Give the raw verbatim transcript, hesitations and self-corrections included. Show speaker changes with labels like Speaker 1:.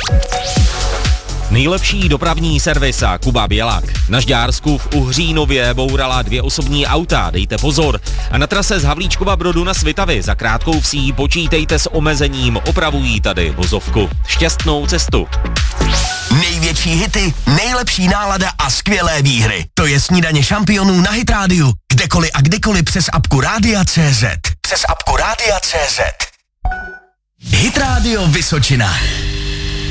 Speaker 1: Nejlepší dopravní servis a Kuba Bělák. Na Žďársku v Uhřínově bourala dvě osobní auta, dejte pozor. A na trase z Havlíčkova Brodu na Svitavy za Krátkou Vsí počítejte s omezením, opravují tady vozovku. Šťastnou cestu.
Speaker 2: Největší hity, nejlepší nálada a skvělé výhry. To je Snídaně šampionů na Hit Rádiu. Kdekoliv a kdykoliv přes apku Rádia tečka cé zet. Přes apku Rádia tečka cé zet. Hit Radio Vysočina.